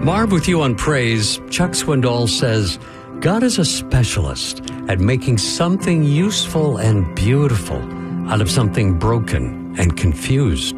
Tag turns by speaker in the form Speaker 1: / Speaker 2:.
Speaker 1: Marv with you on Praise. Chuck Swindoll says, God is a specialist at making something useful and beautiful out of something broken and confused.